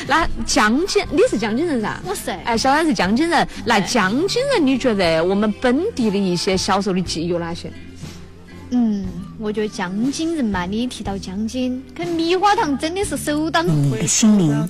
那江津，你是江津人噻？ 我是。 哎，小冉是江津人。那江津人，你觉得我们本地的一些小时候的记忆有哪些？ 我觉得江津人嘛，你一提到江津，跟棉花糖真的是首当。 你的心灵。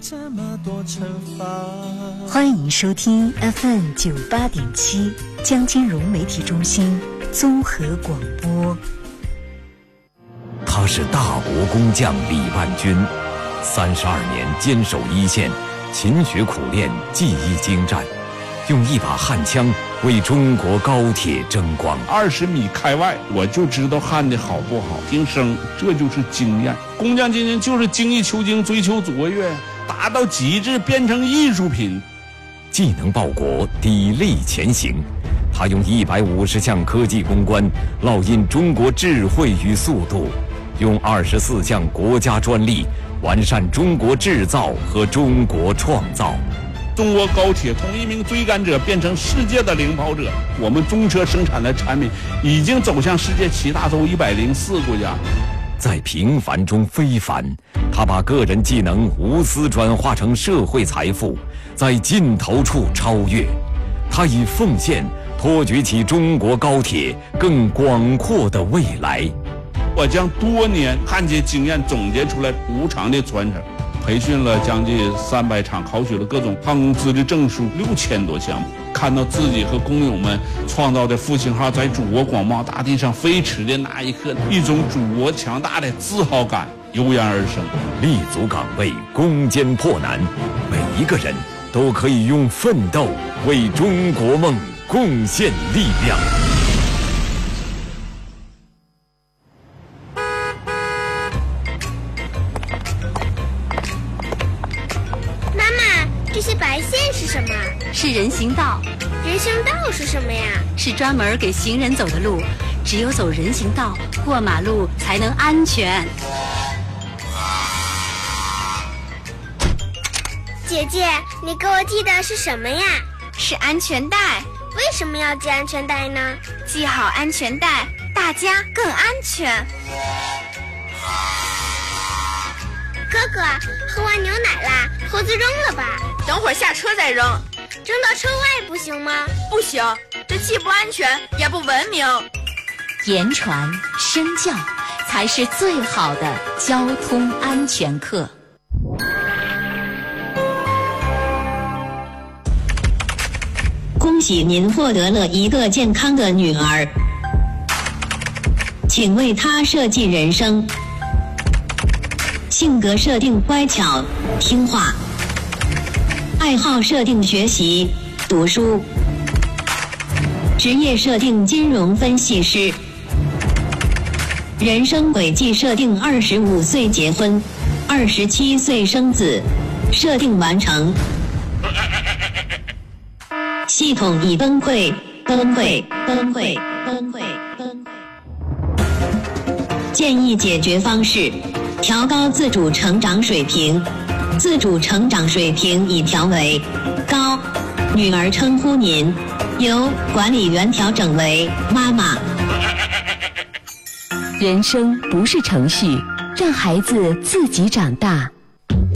欢迎收听 FM 98.7江津蓉媒体中心综合广播。 他是大国工匠李万军，32年坚守一线，勤学苦练，技艺精湛，用一把焊枪为中国高铁争光。 20米开外，我就知道焊的好不好，听声，这就是经验。工匠精神就是精益求精，追求卓越，达到极致，变成艺术品。 技能报国，砥砺前行。他用150项科技攻关，烙印中国智慧与速度；用24项国家专利，完善中国制造和中国创造。 中国高铁从一名追赶者变成世界的领跑者，我们中车生产的产品已经走向世界7大洲104国家。 在平凡中非凡，他把个人技能无私转化成社会财富，在尽头处超越。他以奉献托举起中国高铁更广阔的未来。 我将多年焊接经验总结出来，无偿的传承。培训了将近300场，考取了各种航空资质证书6000多项目。看到自己和工友们创造的复兴号在祖国广袤大地上飞驰的那一刻，一种祖国强大的自豪感油然而生。 立足岗位，攻坚破难，每一个人都可以用奋斗为中国梦贡献力量。 这些白线是什么？ 是人行道。 人行道是什么呀？ 是专门给行人走的路，只有走人行道，过马路才能安全。 姐姐，你给我系的是什么呀？ 是安全带。 为什么要系安全带呢？ 系好安全带，大家更安全。 哥哥，喝完牛奶啦，盒子扔了吧。 等会儿下车再扔。 扔到车外不行吗？ 不行，这既不安全也不文明。 言传身教才是最好的交通安全课。恭喜您获得了一个健康的女儿，请为她设计人生。性格设定乖巧听话，爱好设定学习读书，职业设定金融分析师，人生轨迹设定25岁结婚，27岁生子，设定完成。系统已崩溃，崩溃，崩溃，崩溃，崩溃。建议解决方式：调高自主成长水平，自主成长水平已调为高。女儿称呼您，由管理员调整为妈妈。人生不是程序，让孩子自己长大。